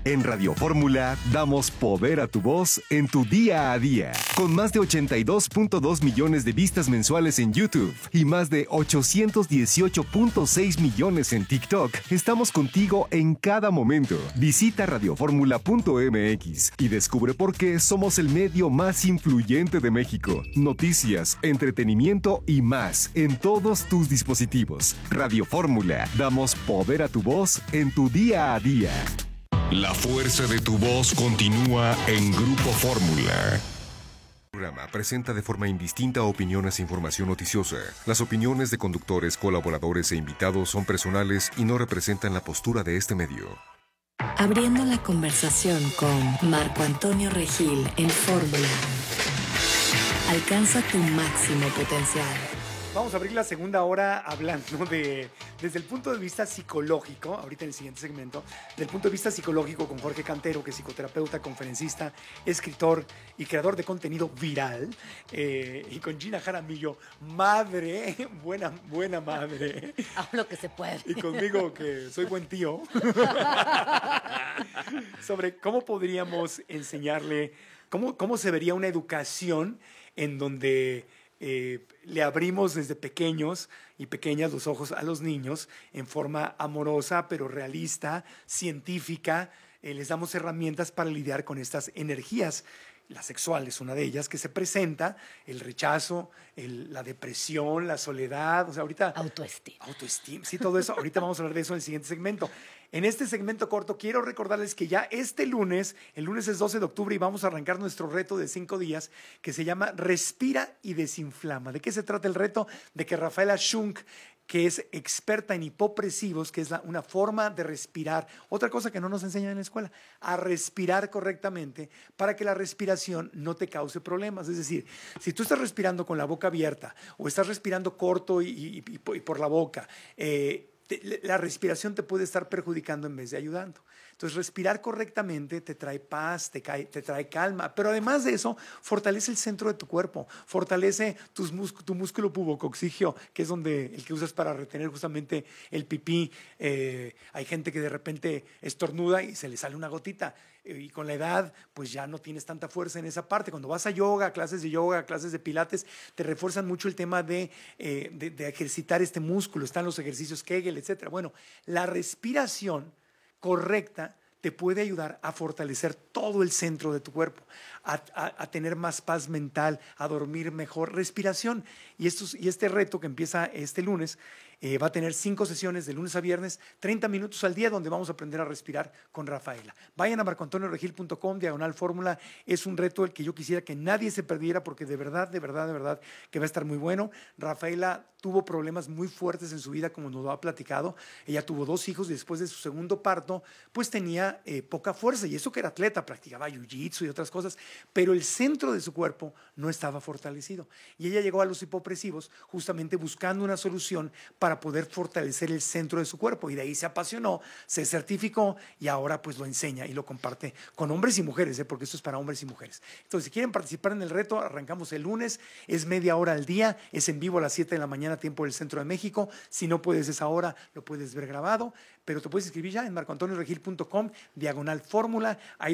En Radio Fórmula damos poder a tu voz en tu día a día. Con más de 82.2 millones de vistas mensuales en YouTube y más de 818.6 millones en TikTok, estamos contigo en cada momento. Visita radioformula.mx y descubre por qué somos el medio más influyente de México. Noticias, entretenimiento y más en todos tus dispositivos. Radio Fórmula, damos poder a tu voz en tu día a día. La fuerza de tu voz continúa en Grupo Fórmula. El programa presenta de forma indistinta opiniones e información noticiosa. Las opiniones de conductores, colaboradores e invitados son personales y no representan la postura de este medio. Abriendo la conversación con Marco Antonio Regil en Fórmula. Alcanza tu máximo potencial. Vamos a abrir la segunda hora hablando desde el punto de vista psicológico, ahorita en el siguiente segmento, del punto de vista psicológico con Jorge Cantero, que es psicoterapeuta, conferencista, escritor y creador de contenido viral, y con Gina Jaramillo, madre, buena madre. Hago lo que se puede. Y conmigo, que soy buen tío, sobre cómo podríamos enseñarle, cómo se vería una educación en donde le abrimos desde pequeños y pequeñas los ojos a los niños en forma amorosa, pero realista, científica. Les damos herramientas para lidiar con estas energías. La sexual es una de ellas que se presenta, el rechazo, la depresión, la soledad, o sea, ahorita... Autoestima. Autoestima, sí, todo eso. Ahorita vamos a hablar de eso en el siguiente segmento. En este segmento corto quiero recordarles que ya este lunes, el lunes es 12 de octubre y vamos a arrancar nuestro reto de 5 días que se llama Respira y Desinflama. ¿De qué se trata el reto? De que Rafaela Schunk, que es experta en hipopresivos, que es una forma de respirar, otra cosa que no nos enseñan en la escuela, a respirar correctamente para que la respiración no te cause problemas. Es decir, si tú estás respirando con la boca abierta o estás respirando corto y por la boca, la respiración te puede estar perjudicando en vez de ayudando. Entonces, respirar correctamente te trae paz, te trae calma, pero además de eso, fortalece el centro de tu cuerpo, fortalece tu músculo pubococcígeo, que es el que usas para retener justamente el pipí. Hay gente que de repente estornuda y se le sale una gotita, y con la edad, pues ya no tienes tanta fuerza en esa parte. Cuando vas a yoga, clases de pilates, te refuerzan mucho el tema de ejercitar este músculo. Están los ejercicios Kegel, etc. Bueno, la respiración correcta te puede ayudar a fortalecer todo el centro de tu cuerpo, a tener más paz mental, a dormir mejor. Respiración. Y este reto que empieza este lunes va a tener 5 sesiones de lunes a viernes, 30 minutos al día, donde vamos a aprender a respirar con Rafaela. Vayan a marcoantonioregil.com/fórmula. Es un reto el que yo quisiera que nadie se perdiera, porque de verdad que va a estar muy bueno. Rafaela tuvo problemas muy fuertes en su vida, como nos lo ha platicado. Ella tuvo 2 hijos y después de su segundo parto, pues tenía poca fuerza. Y eso que era atleta, practicaba jiu-jitsu y otras cosas, pero el centro de su cuerpo no estaba fortalecido. Y ella llegó a los hipopresivos justamente buscando una solución para poder fortalecer el centro de su cuerpo. Y de ahí se apasionó, se certificó y ahora pues lo enseña y lo comparte con hombres y mujeres, porque esto es para hombres y mujeres. Entonces, si quieren participar en el reto, arrancamos el lunes, es media hora al día, es en vivo a las 7 de la mañana, tiempo del Centro de México. Si no puedes esa hora, lo puedes ver grabado, pero te puedes inscribir ya en marcoantonioregil.com/fórmula. Ahí